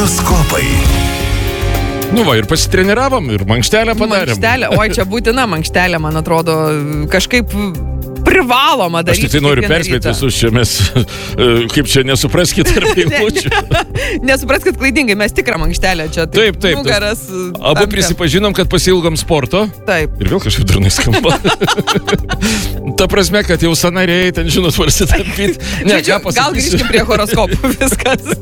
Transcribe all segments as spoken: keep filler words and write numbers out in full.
Horoskopai. Nu va, ir pasitreniravom, ir mankštelę padarėm. Mankštelė, oi, čia būtina mankštelė, man atrodo, kažkaip privaloma daryti. Aš tik tai noriu perspėti visus čia, mes, kaip čia, nesupraskit tarp eilučių. Nesupraskit klaidingai, mes tikrą mankštelę čia. Taip, taip. Nugaras, abu prisipažinom, kad pasiilgom sporto. Taip. Ir vėl kažkaip durnai skamba. Ta prasme, kad jau sanariai, ten žinot, varsi tampyti. Ne, Žodžiu, gal grįžkim prie horoskopų, viskas.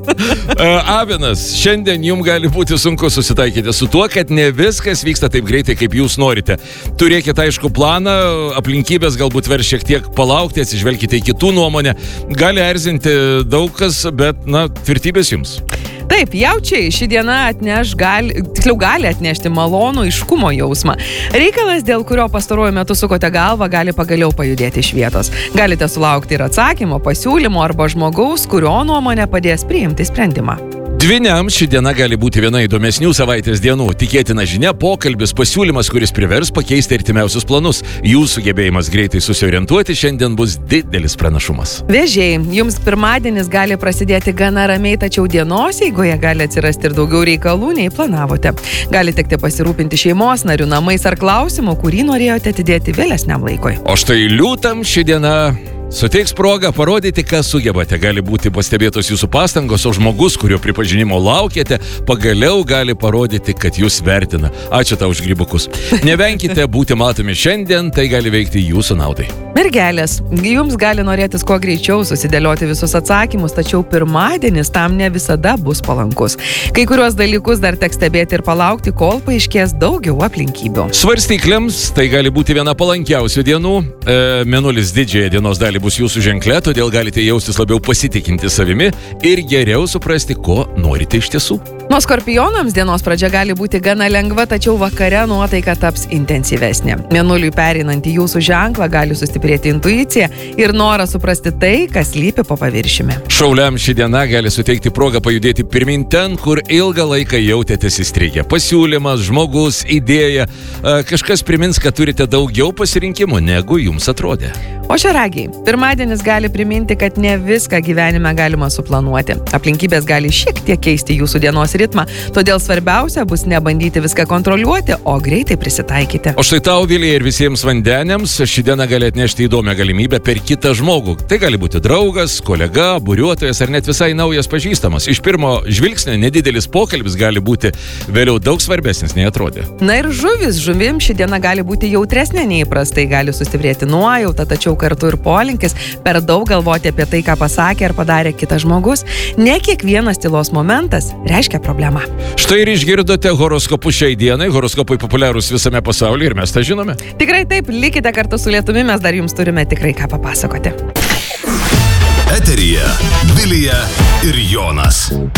Avinas, šiandien jums gali būti sunku susitaikyti su tuo, kad ne viskas vyksta taip greitai, kaip jūs norite. Turėkite aišku planą, aplinkybės galbūt verš šiek tiek palaukti, atsižvelkite į kitų nuomonę. Gali erzinti daug kas, bet, na, tvirtybės jums. Taip, jaučiai, ši diena atneš, gali, tiksliau gali atnešti malonų aiškumo jausmą. Reikalas, dėl kurio pastaruoju metu sukote galvą, gali pagaliau pajudėti iš vietos. Galite sulaukti ir atsakymo, pasiūlymo arba žmogaus, kurio nuomonė padės priimti sprendimą. Dvyniams ši diena gali būti viena įdomesnių savaitės dienų. Tikėtina žinia, pokalbis, pasiūlymas, kuris privers pakeisti artimiausius planus. Jūsų gebėjimas greitai susiorientuoti šiandien bus didelis pranašumas. Vėžiai, jums pirmadienis gali prasidėti gana ramiai, tačiau dienos eigoje gali atsirasti ir daugiau reikalų, nei planavote. Gali tekti pasirūpinti šeimos narių namais ar klausimu, kurį norėjote atidėti vėlesniam laikui. O štai liūtam ši diena suteiks progą parodyti, ką sugebate. Gali būti pastebėtos jūsų pastangos, o žmogus, kurio pripažinimo laukiate, pagaliau gali parodyti, kad jūs vertina. Ačiū tau už grybukus. Nevenkite būti matomi šiandien, tai gali veikti jūsų naudai. Mergelės, jums gali norėtis kuo greičiau susidėlioti visus atsakymus, tačiau pirmadienis tam ne visada bus palankus. Kai kuriuos dalykus dar teks stebėti ir palaukti, kol paaiškės daugiau aplinkybių. Svarstykliams tai gali būti viena palankiausių dienų. E, Mėnulis didžiąją dienos dalį bus jūsų ženklė, todėl galite jaustis labiau pasitikinti savimi ir geriau suprasti, ko norite iš tiesų. Nuo skorpionams dienos pradžia gali būti gana lengva, tačiau vakare nuotaika taps intensyvesnė. Mėnuliui pereinant į jūsų ženklą gali sustiprėti intuicija ir noras suprasti tai, kas slypi po paviršiumi. Šauliams ši diena gali suteikti progą pajudėti pirmin ten, kur ilgą laiką jautėtės įstrigę. Pasiūlymas, žmogus, idėja, kažkas primins, kad turite daugiau pasirinkimų, negu jums atrodė. O šioragiai, pirmadienis gali priminti, kad ne viską gyvenime galima suplanuoti. Aplinkybės gali šiek tiek keisti jūsų dienos ritmą, todėl svarbiausia bus nebandyti viską kontroliuoti, o greitai prisitaikyti. O štai tau, Vilija, ir visiems vandeniams ši diena gali atnešti įdomią galimybę per kitą žmogų. Tai gali būti draugas, kolega, buriuotojas ar net visai naujas pažįstamas. Iš pirmo žvilgsnio nedidelis pokalbis gali būti vėliau daug svarbesnis nei atrodė. Na ir žuvis, žuvim ši diena gali būti jautresnė nei įprastai, gali sustiprėti nuojauta, tačiau kartu ir polinkis per daug galvoti apie tai, ką pasakė ar padarė kitas žmogus. Ne kiekvienas tylos momentas reiškia problemą. Štai ir išgirdote horoskopus šiai dienai. Horoskopai populiarūs visame pasaulyje ir mes tą žinome. Tikrai taip, likite kartu su Lietumi, mes dar jums turime tikrai ką papasakoti. Eteryje Vilija ir Jonas.